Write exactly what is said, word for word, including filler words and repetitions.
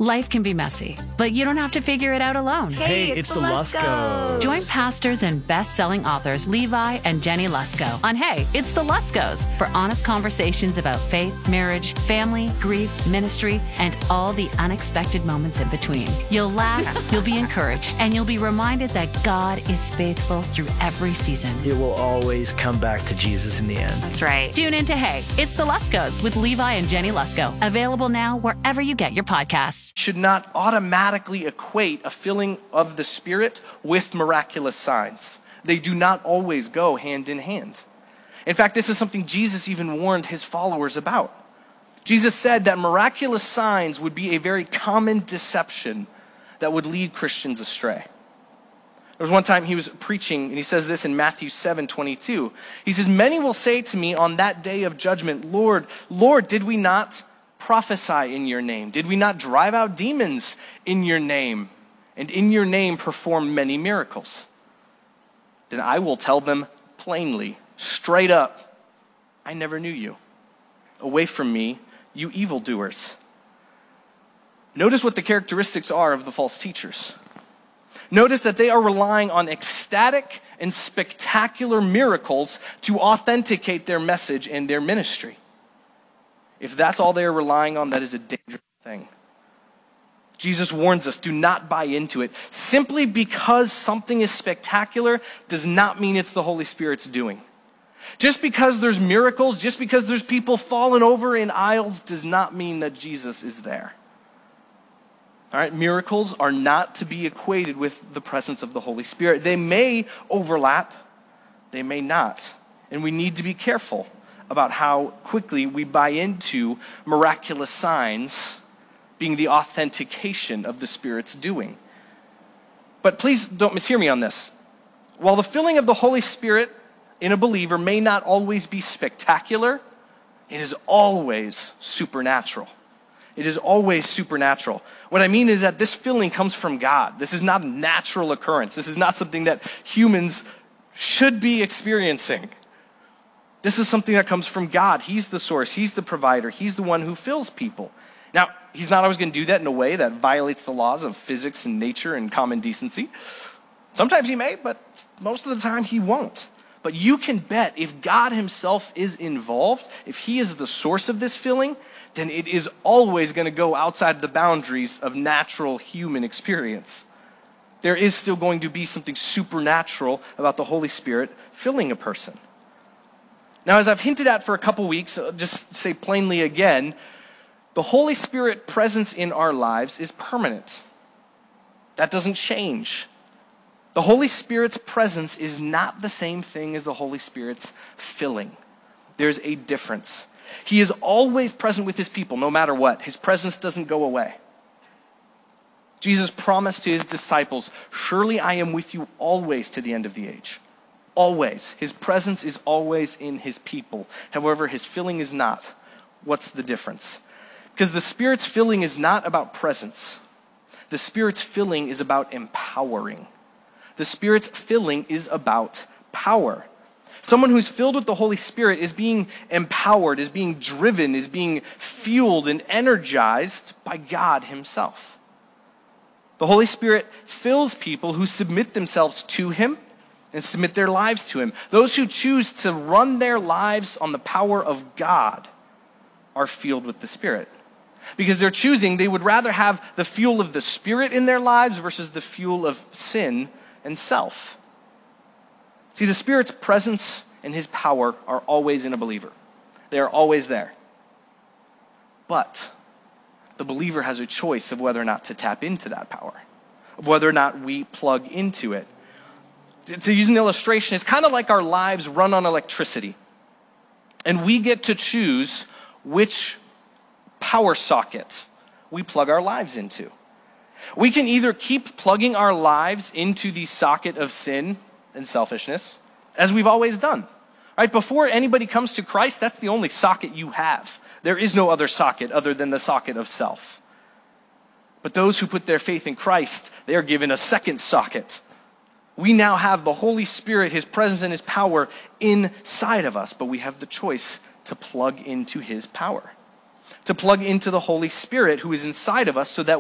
Life can be messy, but you don't have to figure it out alone. Hey, it's, it's the Luskos. Join pastors and best-selling authors Levi and Jenny Lusko on Hey, It's the Luskos for honest conversations about faith, marriage, family, grief, ministry, and all the unexpected moments in between. You'll laugh, you'll be encouraged, and you'll be reminded that God is faithful through every season. It will always come back to Jesus in the end. That's right. Tune in to Hey, It's the Luskos with Levi and Jenny Lusko. Available now wherever you get your podcasts. Should not automatically equate a filling of the Spirit with miraculous signs. They do not always go hand in hand. In fact, this is something Jesus even warned his followers about. Jesus said that miraculous signs would be a very common deception that would lead Christians astray. There was one time he was preaching, and he says this in Matthew seven twenty-two. He says, "Many will say to me on that day of judgment, Lord, Lord, did we not prophesy in your name? Did we not drive out demons in your name? And in your name perform many miracles?" Then I will tell them plainly, straight up, I never knew you. Away from me, you evildoers. Notice what the characteristics are of the false teachers. Notice that they are relying on ecstatic and spectacular miracles to authenticate their message and their ministry. If that's all they are relying on, that is a dangerous thing. Jesus warns us, do not buy into it. Simply because something is spectacular does not mean it's the Holy Spirit's doing. Just because there's miracles, just because there's people falling over in aisles, does not mean that Jesus is there. All right, miracles are not to be equated with the presence of the Holy Spirit. They may overlap, they may not, and we need to be careful about how quickly we buy into miraculous signs being the authentication of the Spirit's doing. But please don't mishear me on this. While the filling of the Holy Spirit in a believer may not always be spectacular, it is always supernatural. It is always supernatural. What I mean is that this filling comes from God. This is not a natural occurrence. This is not something that humans should be experiencing. This is something that comes from God. He's the source. He's the provider. He's the one who fills people. Now, he's not always going to do that in a way that violates the laws of physics and nature and common decency. Sometimes he may, but most of the time he won't. But you can bet if God himself is involved, if he is the source of this filling, then it is always going to go outside the boundaries of natural human experience. There is still going to be something supernatural about the Holy Spirit filling a person. Now, as I've hinted at for a couple weeks, I'll just say plainly again, the Holy Spirit presence in our lives is permanent. That doesn't change. The Holy Spirit's presence is not the same thing as the Holy Spirit's filling. There's a difference. He is always present with his people, no matter what. His presence doesn't go away. Jesus promised to his disciples, "Surely I am with you always to the end of the age." Always. His presence is always in his people. However, his filling is not. What's the difference? Because the Spirit's filling is not about presence. The Spirit's filling is about empowering. The Spirit's filling is about power. Someone who's filled with the Holy Spirit is being empowered, is being driven, is being fueled and energized by God himself. The Holy Spirit fills people who submit themselves to him and submit their lives to him. Those who choose to run their lives on the power of God are filled with the Spirit. Because they're choosing, they would rather have the fuel of the Spirit in their lives versus the fuel of sin and self. See, the Spirit's presence and his power are always in a believer. They are always there. But the believer has a choice of whether or not to tap into that power, of whether or not we plug into it. To use an illustration, it's kind of like our lives run on electricity. And we get to choose which power socket we plug our lives into. We can either keep plugging our lives into the socket of sin and selfishness, as we've always done. Right? Before anybody comes to Christ, that's the only socket you have. There is no other socket other than the socket of self. But those who put their faith in Christ, they are given a second socket. We now have the Holy Spirit, his presence and his power inside of us, but we have the choice to plug into his power, to plug into the Holy Spirit who is inside of us so that